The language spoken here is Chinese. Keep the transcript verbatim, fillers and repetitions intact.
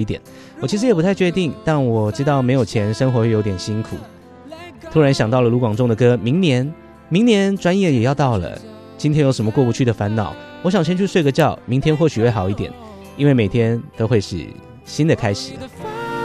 一点。我其实也不太确定，但我知道没有钱生活会有点辛苦。突然想到了卢广仲的歌《明年》，明年转眼也要到了，今天有什么过不去的烦恼？我想先去睡个觉，明天或许会好一点，因为每天都会是新的开始。